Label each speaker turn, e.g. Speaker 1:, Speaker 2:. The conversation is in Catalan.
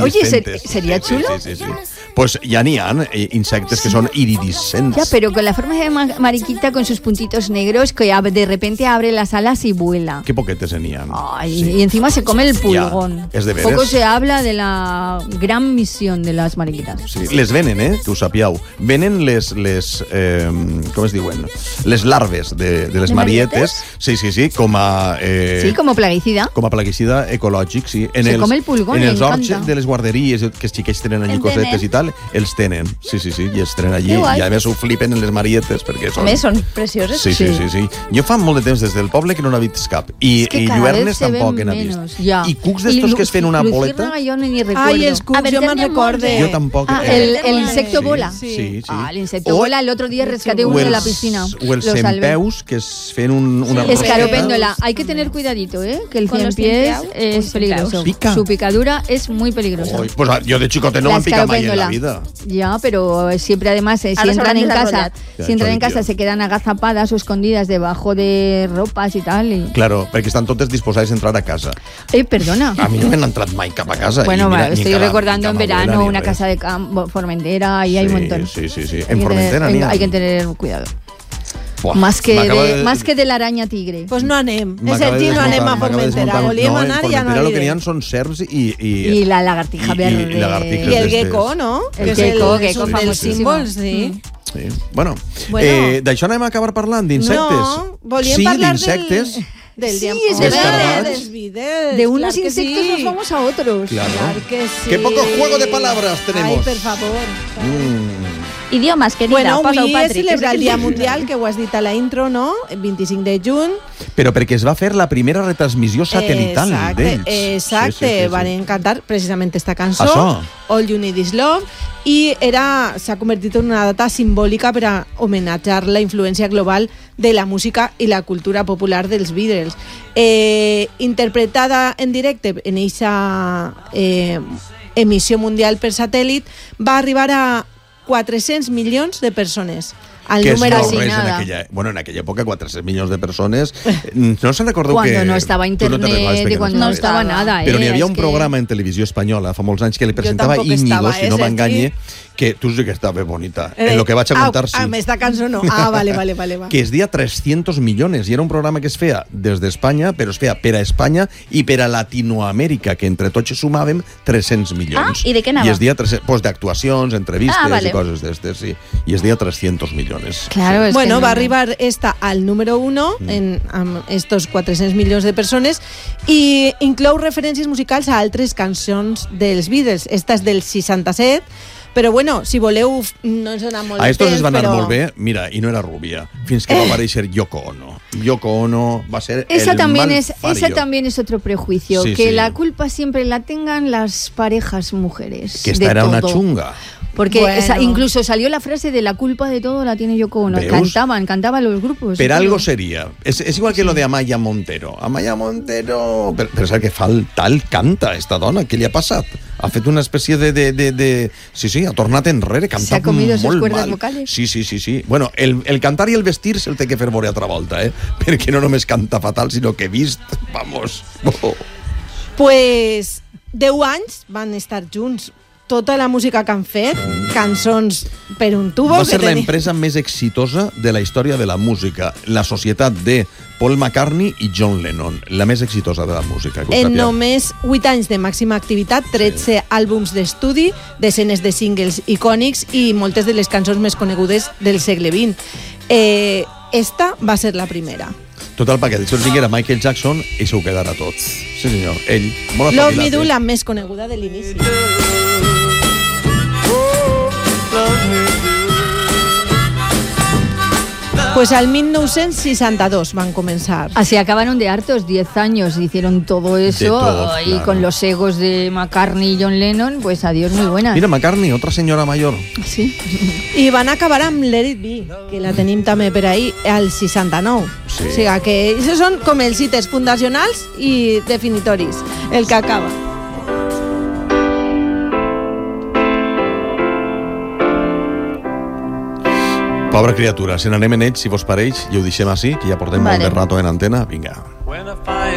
Speaker 1: Oye, ¿sería chulo?
Speaker 2: Sí. Pues ya ni han insectos que son iridiscentes.
Speaker 1: Ya, pero con la forma de mariquita con sus puntitos negros que de repente abre las alas y vuela.
Speaker 2: Qué poquetes tenían.
Speaker 1: Ay, sí. Y encima se come el pulgón.
Speaker 2: Ja, és de veres.
Speaker 1: Poco se habla de la gran misión de las mariquitas.
Speaker 2: Sí, les venen, que ho sapiau. Venen les com es diuen? Les larves de les marietes. Sí, com a...
Speaker 1: sí, com a plaguicida.
Speaker 2: Com a plaguicida ecològic, sí.
Speaker 1: Se come el pulgón,
Speaker 2: en els horts de les guarderies, que els xiquets tenen allí cosetes i tal, els tenen. Sí, i els tenen allí. I a més ho flipen en les marietes, perquè són...
Speaker 3: A més, són precioses.
Speaker 2: Sí. Jo fa molt de temps des del poble que no n'ha vist cap. I lluernes tampoc n'ha vist. I cucs d'estos que es fent una boleta...
Speaker 1: Jo ni recuerdo.
Speaker 3: Ai, els cucs, jo me'n recorde.
Speaker 2: Jo tampoc.
Speaker 1: El insecto bola.
Speaker 2: Sí.
Speaker 1: El insecto bola, el otro día rescaté uno de la piscina.
Speaker 2: O els centpeus, que es fent una...
Speaker 1: Escaropéndola. Hay que tener cuidadito, que el ciempiés es peligroso.
Speaker 2: Pica.
Speaker 1: Su picadura es muy peligrosa.
Speaker 2: Pues yo de chicote no me han picado mai en la vida.
Speaker 1: Ya, pero siempre además, si entran en casa, se quedan agazapadas o escondidas debajo de ropas y tal.
Speaker 2: Claro, perquè estan totes disposades a entrar a casa.
Speaker 1: Perdona.
Speaker 2: A mi no m'han entrat mai cap a casa.
Speaker 1: Bueno, estoy recordando en verano una casa de campo, Formentera, y hay un montón.
Speaker 2: Sí. En Formentera
Speaker 1: hay que tener cuidado. Más que de la araña tigre.
Speaker 3: Pues no anem. És el no anem a Formentera. Volíem anar i ja no
Speaker 2: anirem. Lo que n'hi ha són serps
Speaker 1: i la lagartija verde.
Speaker 3: I el gecko, no?
Speaker 1: El gecko
Speaker 3: dels símbols, sí.
Speaker 2: Bueno, d'això anem a acabar parlant, d'insectes.
Speaker 3: No, volíem parlar d'insectes.
Speaker 1: De unos insectos nos vamos a otros.
Speaker 2: Claro
Speaker 3: que sí.
Speaker 2: Qué poco juego de palabras tenemos.
Speaker 3: Ay, por favor.
Speaker 4: Idiomes, querida.
Speaker 3: Bueno,
Speaker 4: Posa-ho,
Speaker 3: avui
Speaker 4: Patrick.
Speaker 3: es celebra el Dia Mundial, que ho has dit a la intro, no? El 25 de juny.
Speaker 2: Però perquè es va fer la primera retransmissió satelital d'ells.
Speaker 3: Exacte, van cantar precisament esta cançó,
Speaker 2: Això.
Speaker 3: All You Need Is Love, i s'ha convertit en una data simbòlica per a homenatjar la influència global de la música i la cultura popular dels Beatles. Interpretada en directe en aquesta emissió mundial per satèl·lit, va arribar a 400 milions de persones.
Speaker 2: Que és molt res en aquella època, 400 milions de persones. No se'n recordeu que...
Speaker 1: Cuando no estaba internet y cuando no estaba nada.
Speaker 2: Però n'hi havia un programa en televisió espanyola fa molts anys que li presentava Íñigo, si no m'enganye, que tu sí que estava bonita. En lo que vaig a contar, sí.
Speaker 3: Amb esta cançó no. Vale.
Speaker 2: Que es deia 300 millones i era un programa que es feia des d'Espanya, però es feia per a Espanya i per a Latinoamèrica, que entre tots sumàvem 300 milions.
Speaker 4: I de què anava?
Speaker 2: I es deia d'actuacions, entrevistes i coses d'estes, sí. I es deia 300 milions.
Speaker 1: Claro,
Speaker 3: bueno, va arribar al número 1 amb estos 400 milions de persones i inclou referències musicals a altres cançons dels Beatles. Esta és del 67, però bueno, si voleu, no ens dona molt de temps.
Speaker 2: A estos es van anar molt bé, mira, i no era rubia, fins que va aparèixer Yoko Ono. Yoko Ono va ser
Speaker 1: esa también es otro prejuicio, que la culpa siempre la tengan las parejas mujeres.
Speaker 2: Que esta era una chunga.
Speaker 1: Porque incluso salió la frase de la culpa de todo la tiene Yoko Ono. Cantaban los grupos.
Speaker 2: Pero algo sería. Es igual que lo de Amaya Montero. Amaya Montero... Però saps que fa tal canta esta dona? Què li ha passat? Ha fet una espècie de... Sí, ha tornat enrere. Canta
Speaker 1: se ha comido sus cuerdas
Speaker 2: mal.
Speaker 1: Vocales.
Speaker 2: Sí. Bueno, el cantar i el vestir se'l té que fer veure altra volta, perquè no només canta fatal, sinó que vist, vamos...
Speaker 3: Pues 10 anys van estar junts. Tota la música que han fet, cançons per un tubo...
Speaker 2: Va ser l'empresa més exitosa de la història de la música, la societat de Paul McCartney i John Lennon, la més exitosa de la música.
Speaker 3: En només 8 anys de màxima activitat, 13 àlbums d'estudi, desenes de singles icònics i moltes de les cançons més conegudes del segle XX. Esta va ser la primera.
Speaker 2: Total, perquè el seu era Michael Jackson i s'ho quedarà tot. Sí, senyor. Ell, molt
Speaker 3: Love Me Do, la més coneguda de l'inici. Pues al 1962 van comenzar.
Speaker 1: Así acabaron de hartos, 10 años, hicieron todo eso y claro. Con los egos de McCartney y John Lennon, pues adiós, muy buenas.
Speaker 2: Mira, McCartney, otra señora mayor.
Speaker 1: Sí.
Speaker 3: I van acabar amb Let It Be, que la tenim també per ahí, al 69.
Speaker 2: Sí.
Speaker 3: O sigui que això són com els hites fundacionals i definitoris, el que acaba.
Speaker 2: Pobra criatura, se n'anem en ells, si vos pareix, i ho deixem així, que ja portem molt de rato en antena. Vinga.